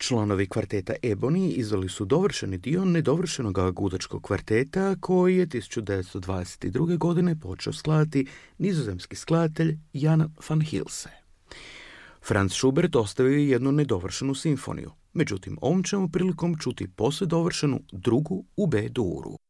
Članovi kvarteta Ebony izdali su dovršeni dio nedovršenog gudačkog kvarteta koji je 1922. godine počeo skladati nizozemski skladatelj Jan van Hilse. Franz Schubert ostavio je jednu nedovršenu simfoniju, međutim ovom ćemo prilikom čuti posve dovršenu drugu u B duru.